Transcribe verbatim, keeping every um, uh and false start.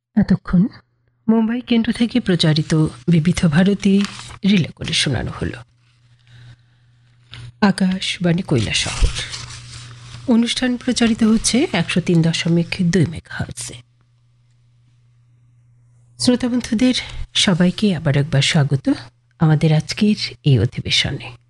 এতক্ষণ মুম্বাই কেন্দ্র থেকে প্রচারিত বিবিধ ভারতী রিলে করে শোনানো হলো আকাশবাণী কৈলাসহর। অনুষ্ঠান প্রচারিত হচ্ছে একশো তিন দশমিক দুই মেগাহার্টজে। শ্রোতা বন্ধুদের সবাইকে আবার একবার স্বাগত আমাদের আজকের এই অধিবেশনে।